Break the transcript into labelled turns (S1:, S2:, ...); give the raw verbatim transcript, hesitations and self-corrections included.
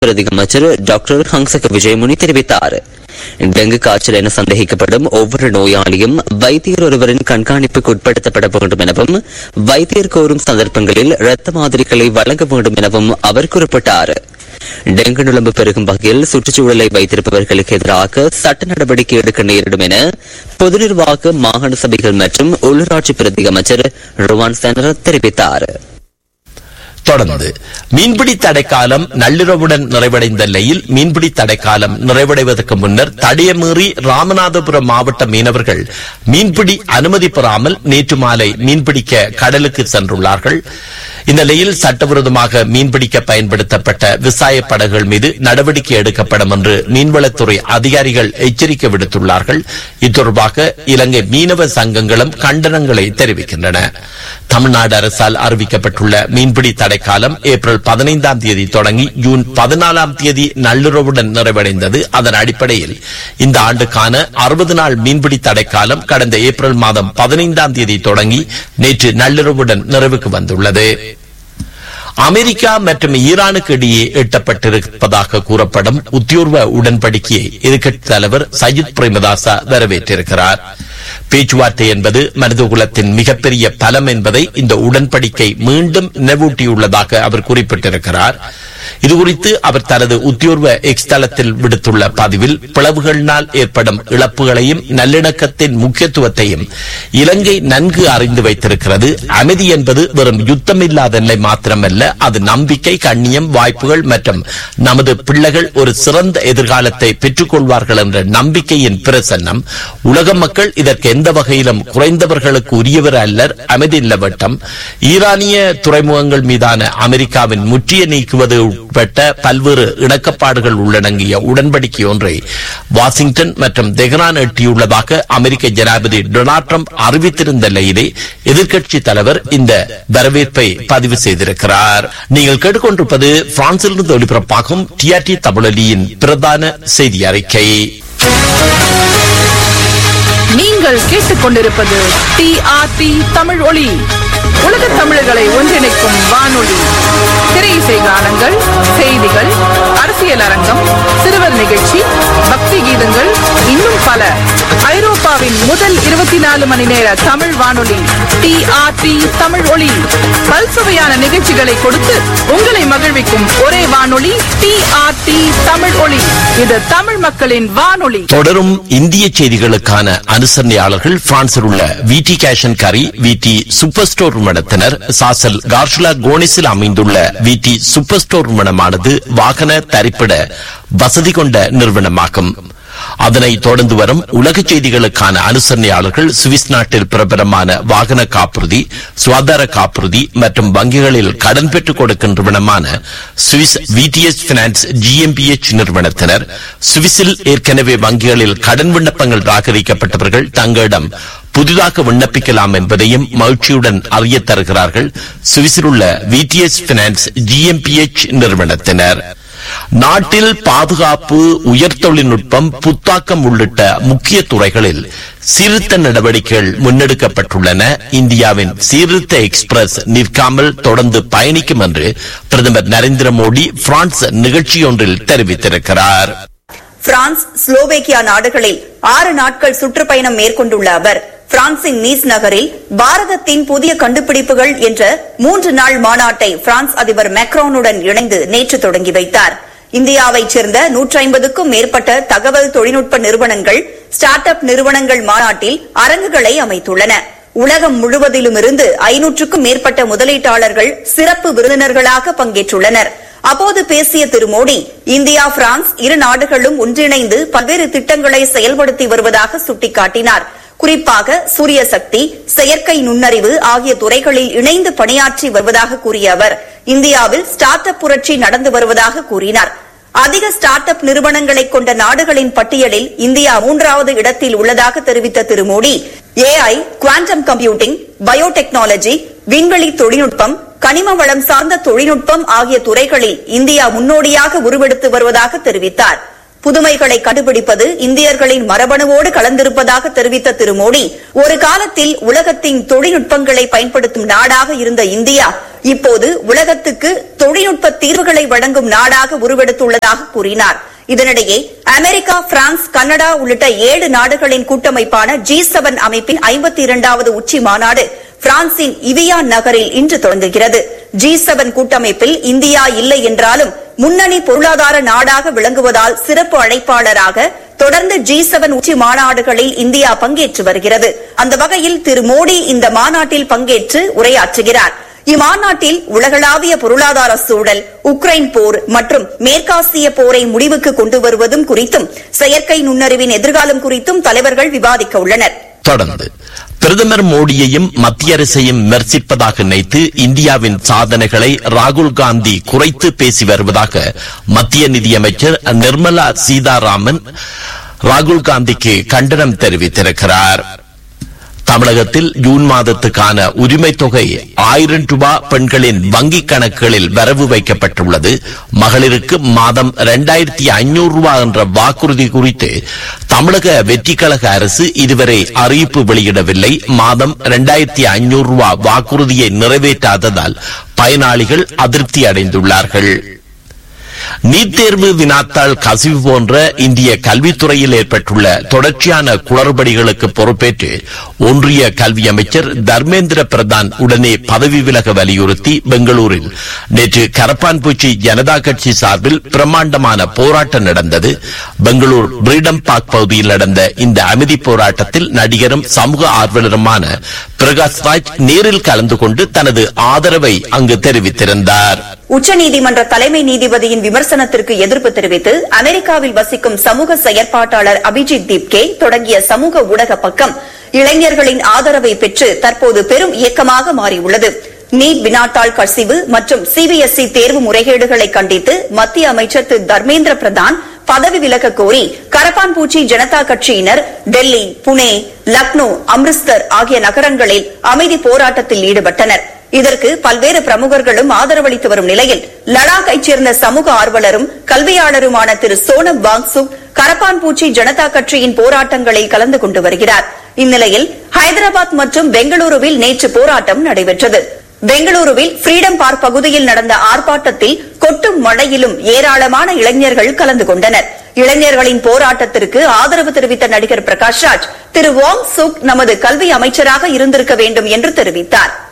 S1: பிரதி அமைச்சர் டாக்டர் ஹங்சக விஜயமுனி தெரிவித்தார். டெங்கு காய்ச்சல் என சந்தேகிக்கப்படும் ஒவ்வொரு நோயாளியும் வைத்தியர் ஒருவரின் கண்காணிப்புக்கு உட்படுத்தப்பட வேண்டும் எனவும் வைத்தியர் கோரும் சந்தர்ப்பங்களில் இரத்த மாதிரிகளை வழங்க வேண்டும் எனவும் அவர் குறிப்பிட்டார். டெங்கு நுழம்பு பெருகும் வகையில் சுற்றுச்சூழலை வைத்திருப்பவர்களுக்கு எதிராக சட்ட நடவடிக்கை எடுக்க நேரிடும் என பொது நிர்வாக மாகாண சபைகள் மற்றும் உள்ளூராட்சி பிரதி அமைச்சர் ருவான் செனர் தெரிவித்தார்.
S2: தொடர்ந்து மீன்பிடி தடைக்காலம் நள்ளிரவுடன் நிறைவடைந்த நிலையில் மீன்பிடி தடைக்காலம் நிறைவடைவதற்கு முன்னர் தடையமீறி ராமநாதபுரம் மாவட்ட மீனவர்கள் மீன்பிடி அனுமதி பெறாமல் நேற்று மாலை மீன்பிடிக்க கடலுக்கு சென்றுள்ளார்கள். இந்த நிலையில் சட்டவிரோதமாக மீன்பிடிக்க பயன்படுத்தப்பட்ட விவசாய படகுகள் மீது நடவடிக்கை எடுக்கப்படும் என்று மீன்வளத்துறை அதிகாரிகள் எச்சரிக்கை விடுத்துள்ளார்கள். இத்தொடர்பாக இலங்கை மீனவ சங்கங்களும் கண்டனங்களை தெரிவிக்கின்றன. தமிழ்நாடு அரசால் அறிவிக்கப்பட்டுள்ள மீன்பிடி தடைக்காலம் ஏப்ரல் பதினைந்தாம் தேதி தொடங்கி ஜூன் பதினாலாம் தேதி நள்ளிரவுடன் நிறைவடைந்தது. அதன் அடிப்படையில் இந்த ஆண்டுக்கான அறுபது நாள் மீன்பிடி தடைக்காலம் கடந்த ஏப்ரல் மாதம் பதினைந்தாம் தேதி தொடங்கி நேற்று நள்ளிரவுடன் நிறைவுக்கு வந்துள்ளது. அமெரிக்கா மற்றும் ஈரானுக்கு இடையே எட்டப்பட்டிருப்பதாக கூறப்படும் உத்தியோர்வ உடன்படிக்கையை எதிர்க்கட்சித் தலைவர் சஜித் பிரேமதாசா வரவேற்றிருக்கிறார். பேச்சுவார்த்தை என்பது மனிதகுலத்தின் மிகப்பெரிய பலம் என்பதை இந்த உடன்படிக்கை மீண்டும் நினைவூட்டியுள்ளதாக அவர் குறிப்பிட்டிருக்கிறார். இதுகுறித்து அவர் தனது உத்தியோர்வ எக்ஸ் தளத்தில் விடுத்துள்ள பதிவில் பிளவுகளினால் ஏற்படும் இழப்புகளையும் நல்லிணக்கத்தின் முக்கியத்துவத்தையும் இலங்கை நன்கு அறிந்து வைத்திருக்கிறது. அமைதி என்பது வெறும் யுத்தமில்லாத நிலை மாத்திரமல்ல, அது நம்பிக்கை, கண்ணியம், வாய்ப்புகள் மற்றும் நமது பிள்ளைகள் ஒரு சிறந்த எதிர்காலத்தை பெற்றுக் கொள்வார்கள் என்ற நம்பிக்கையின் பிரசன்னம். உலக மக்கள் இதற்கு எந்த வகையிலும் குறைந்தவர்களுக்கு உரியவர் அல்லர். அமைதி நிலவட்டம் ஈரானிய துறைமுகங்கள் மீதான அமெரிக்காவின் முற்றிய நீக்குவது உட்பட்ட பல்வேறு இணக்கப்பாடுகள் உள்ளடங்கிய உடன்படிக்கை ஒன்றை வாஷிங்டன் மற்றும் தெஹ்ரான் எட்டியுள்ளதாக அமெரிக்க ஜனாதிபதி டொனால்ட் ட்ரம்ப் அறிவித்திருந்த நிலையிலே எதிர்க்கட்சி தலைவர் இந்த வரவேற்பை பதிவு செய்திருக்கிறார். நீங்கள் கேட்டுக்கொண்டிருப்பது பிரான்சிலிருந்து ஒலிபரப்பாகும் டிஆர்டி தமிழொலியின் பிரதான செய்தி அறிக்கை.
S3: நீங்கள் கேட்டுக்கொண்டிருப்பது டிஆர்டி தமிழ் ஒலி, உலக தமிழர்களை ஒன்றிணைக்கும் வானொலி. திரை இசை கானங்கள், செய்திகள், அரசியல் அரங்கம், சிறுவர் நிகழ்ச்சி, பக்தி கீதங்கள், இன்னும் பல. ஐரோப்பாவின் முதல் இருபத்தி நாலு மணி நேர தமிழ் வானொலி டிஆர்டி தமிழ் ஒலி. பல்சுவையான நிகழ்ச்சிகளை கொடுத்து உங்களை மகிழ்விக்கும் ஒரே வானொலி டிஆர்டி தமிழ் ஒலி. இது தமிழ் மக்களின் வானொலி.
S2: தொடரும் இந்திய செய்திகளுக்கான அனுசரணையாளர்கள் பிரான்சில் உள்ள விடி கேஷன் கரி, விடி சூப்பர் ஸ்டோர் நிறுவனத்தினர். சாசல் கார்ஷுலா கோனிஸில் அமைந்துள்ள விடி சூப்பர் ஸ்டோர் நிறுவனமானது வாகன தரிப்பிட வசதி கொண்ட நிறுவனமாகும். அதனைத் தொடர்ந்து வரும் உலக செய்திகளுக்கான அனுசரணையாளர்கள் சுவிஸ் நாட்டில் பிரபலமான வாகன காப்புறுதி, சுகாதார காப்புறுதி மற்றும் வங்கிகளில் கடன் பெற்றுக் கொடுக்கும் நிறுவனமான சுவிஸ் விடிஎஸ் பினான்ஸ் ஜிஎம்பிஎச் நிறுவனத்தினர். சுவிஸில் ஏற்கனவே வங்கிகளில் கடன் விண்ணப்பங்கள் ராகரிக்கப்பட்டவர்கள் தங்களிடம் புதிதாக விண்ணப்பிக்கலாம் என்பதையும் மகிழ்ச்சியுடன் அறிய தருகிறார்கள் சுவிஸில் உள்ள விடிஎஸ் பினான்ஸ் ஜிஎம்பிஎச் நிறுவனத்தினர். நாட்டில் பாதுகாப்பு, உயர் தொழில்நுட்பம், புத்தாக்கம் உள்ளிட்ட முக்கிய துறைகளில் சீர்திருத்த நடவடிக்கைகள் முன்னெடுக்கப்பட்டுள்ளன. இந்தியாவின் சீர்திருத்த எக்ஸ்பிரஸ் நிற்காமல் தொடர்ந்து பயணிக்கும் என்று பிரதமர் நரேந்திர மோடி பிரான்ஸ் நிகழ்ச்சியொன்றில் தெரிவித்திருக்கிறார்.
S4: பிரான்ஸ், ஸ்லோவேக்கியா நாடுகளில் ஆறு நாட்கள் சுற்றுப்பயணம் மேற்கொண்டுள்ள அவர் பிரான்சின் நீஸ் நகரில் பாரதத்தின் புதிய கண்டுபிடிப்புகள் என்ற மூன்று நாள் மாநாட்டை பிரான்ஸ் அதிபர் மேக்ரானுடன் இணைந்து நேற்று தொடங்கி வைத்தார். இந்தியாவைச் சேர்ந்த நூற்றி ஐம்பதுக்கும் மேற்பட்ட தகவல் தொழில்நுட்ப நிறுவனங்கள், ஸ்டார்ட் அப் நிறுவனங்கள் மாநாட்டில் அரங்குகளை அமைத்துள்ளன. உலகம் முழுவதிலுமிருந்து ஐநூற்றுக்கும் மேற்பட்ட முதலீட்டாளர்கள் சிறப்பு விருந்தினர்களாக பங்கேற்றுள்ளனர். அப்போது பேசிய திரு மோடி, இந்தியா, பிரான்ஸ் இரு நாடுகளும் ஒன்றிணைந்து பல்வேறு திட்டங்களை செயல்படுத்தி வருவதாக சுட்டிக்காட்டினார். குறிப்பாக சூரிய சக்தி, செயற்கை நுண்ணறிவு ஆகிய துறைகளில் இணைந்து பணியாற்றி வருவதாக கூறிய அவர் இந்தியாவில் ஸ்டார்ட் அப் புரட்சி நடந்து வருவதாக கூறினார். அதிக ஸ்டார்ட் அப் நிறுவனங்களை கொண்ட நாடுகளின் பட்டியலில் இந்தியா மூன்றாவது இடத்தில் உள்ளதாக தெரிவித்த திரு Modi, AI, quantum computing, biotechnology, விண்வெளி தொழில்நுட்பம், கனிம வளம் சார்ந்த தொழில்நுட்பம் ஆகிய துறைகளில் இந்தியா முன்னோடியாக உருவெடுத்து வருவதாக தெரிவித்தார். புதுமைகளை கண்டுபிடிப்பது இந்தியர்களின் மரபணுவோடு கலந்திருப்பதாக தெரிவித்த திரு மோடி, ஒரு காலத்தில் உலகத்தின் தொழில்நுட்பங்களை பயன்படுத்தும் நாடாக இருந்த இந்தியா இப்போது உலகத்துக்கு தொழில்நுட்ப தீர்வுகளை வழங்கும் நாடாக உருவெடுத்துள்ளதாக கூறினார். இதனிடையே அமெரிக்கா, பிரான்ஸ், கனடா உள்ளிட்ட ஏழு நாடுகளின் கூட்டமைப்பான ஜி செவன் அமைப்பின் ஐம்பத்தி இரண்டாவது உச்சி மாநாடு பிரான்சின் இவியான் நகரில் இன்று தொடங்குகிறது. ஜி செவன் கூட்டமைப்பில் இந்தியா இல்லை என்றாலும் முன்னணி பொருளாதார நாடாக விளங்குவதால் சிறப்பு அழைப்பாளராக தொடர்ந்து ஜி செவன் உச்சி மாநாடுகளில் இந்தியா பங்கேற்று வருகிறது. அந்த வகையில் திரு மோடி இந்த மாநாட்டில் பங்கேற்று உரையாற்றுகிறார். இம்மாநாட்டில் உலகளாவிய பொருளாதார சூழல், உக்ரைன் போர் மற்றும் மேற்காசிய போரை முடிவுக்கு கொண்டு வருவதும் குறித்தும் செயற்கை நுண்ணறிவின் எதிர்காலம் குறித்தும் தலைவர்கள் விவாதிக்க உள்ளனர்.
S2: தொடர்ந்து பிரதமர் மோடியையும் மத்திய அரசையும் விமர்சிப்பதாக நினைத்து இந்தியாவின் சாதனைகளை ராகுல் காந்தி குறைத்து பேசி வருவதாக மத்திய நிதியமைச்சர் நிர்மலா சீதாராமன் ராகுல் காந்திக்கு கண்டனம் தெரிவித்திருக்கிறார். தமிழகத்தில் ஜூன் மாதத்துக்கான உரிமை தொகை ஆயிரம் ரூபாய் பெண்களின் வங்கிக் கணக்குகளில் வரவு வைக்கப்பட்டுள்ளது. மகளிருக்கு மாதம் இரண்டாயிரத்தி ஐநூறு ரூபாய் என்ற வாக்குறுதி குறித்து தமிழக வெற்றி கழக அரசு இதுவரை அறிவிப்பு வெளியிடவில்லை. மாதம் இரண்டாயிரத்தி ஐநூறு ரூபாய் வாக்குறுதியை நிறைவேற்றாததால் பயனாளிகள் அதிருப்தி அடைந்துள்ளார்கள். நீட் தேர்வு வினாத்தாள் கசிவு போன்ற இந்திய கல்வித்துறையில் ஏற்பட்டுள்ள தொடர்ச்சியான குளறுபடிகளுக்கு பொறுப்பேற்று ஒன்றிய கல்வி அமைச்சர் தர்மேந்திர பிரதான் உடனே பதவி விலக வலியுறுத்தி பெங்களூரில் நேற்று கரப்பான்பூச்சி ஜனதா கட்சி சார்பில் பிரம்மாண்டமான போராட்டம் நடந்தது. பெங்களூர் பிரீடம் பார்க் பகுதியில் நடந்த இந்த அமைதி போராட்டத்தில் நடிகரும் சமூக ஆர்வலருமான பிரகாஷ் ராஜ் நேரில் கலந்து கொண்டு தனது ஆதரவை அங்கு தெரிவித்திருந்தார்.
S4: உச்சநீதிமன்ற தலைமை நீதிபதியின் விமர்சனத்திற்கு எதிர்ப்பு தெரிவித்து அமெரிக்காவில் வசிக்கும் சமூக செயற்பாட்டாளர் அபிஜித் தீப்கே தொடங்கிய சமூக ஊடக பக்கம் இளைஞர்களின் ஆதரவை பெற்று தற்போது பெரும் இயக்கமாக மாறியுள்ளது. நீட் வினாத்தாள் கசிவு மற்றும் சிபிஎஸ்இ தேர்வு முறைகேடுகளை கண்டித்து மத்திய அமைச்சர் திரு தர்மேந்திர பிரதான் பதவி விலக கோரி கரப்பான்பூச்சி ஜனதா கட்சியினர் டெல்லி, புனே, லக்னோ, அம்ரிஸ்தர் ஆகிய நகரங்களில் அமைதி போராட்டத்தில் ஈடுபட்டனர். இதற்கு பல்வேறு பிரமுகர்களும் ஆதரவளித்து வரும் நிலையில் லடாக்கைச் சேர்ந்த சமூக ஆர்வலரும் கல்வியாளருமான திரு சோனம் வாங்சுக் கரப்பான்பூச்சி ஜனதா கட்சியின் போராட்டங்களில் கலந்து கொண்டு வருகிறார். இந்நிலையில் ஹைதராபாத் மற்றும் பெங்களூருவில் நேற்று போராட்டம் நடைபெற்றது. பெங்களூருவில் ஃப்ரீடம் பார்க் பகுதியில் நடந்த ஆர்ப்பாட்டத்தில் கொட்டும் மழையிலும் ஏராளமான இளைஞர்கள் கலந்து கொண்டனர். இளைஞர்களின் போராட்டத்திற்கு ஆதரவு தெரிவித்த நடிகர் பிரகாஷ் ராஜ் திரு வாங் சுக் நமது கல்வி அமைச்சராக இருந்திருக்க வேண்டும் என்று தெரிவித்தார்.